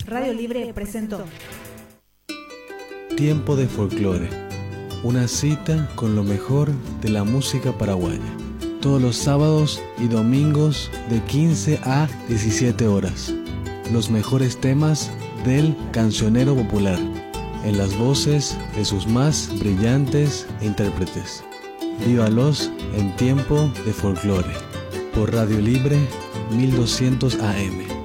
Radio Libre presentó Tiempo de Folclore, una cita con lo mejor de la música paraguaya. Todos los sábados y domingos de 15 a 17 horas. Los mejores temas del cancionero popular, en las voces de sus más brillantes intérpretes. Vívalos en Tiempo de Folclore, por Radio Libre 1200 AM.